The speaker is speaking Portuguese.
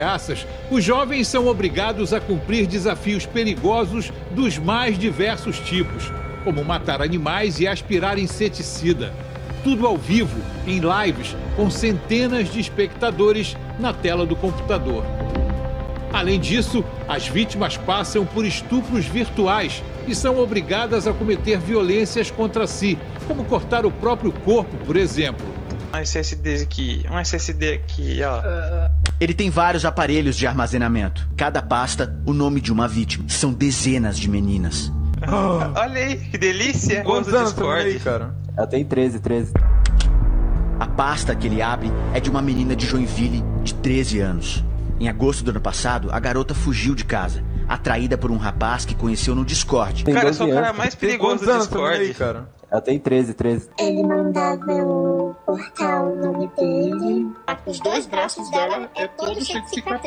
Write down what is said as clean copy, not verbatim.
ameaças, os jovens são obrigados a cumprir desafios perigosos dos mais diversos tipos, como matar animais e aspirar inseticida. Tudo ao vivo, em lives, com centenas de espectadores na tela do computador. Além disso, as vítimas passam por estupros virtuais e são obrigadas a cometer violências contra si, como cortar o próprio corpo, por exemplo. Um SSD aqui, ó. Ele tem vários aparelhos de armazenamento. Cada pasta, o nome de uma vítima. São dezenas de meninas. Olha aí, que delícia. Quantos anos tem aí, cara? Ela tem 13. A pasta que ele abre é de uma menina de Joinville, de 13 anos. Em agosto do ano passado, a garota fugiu de casa, atraída por um rapaz que conheceu no Discord. Cara, eu sou o cara mais perigoso do Discord. Aí, cara? Ela tem 13. Ele mandava eu cortar o nome dele. Os dois braços dela é todo cheio de cicatriz.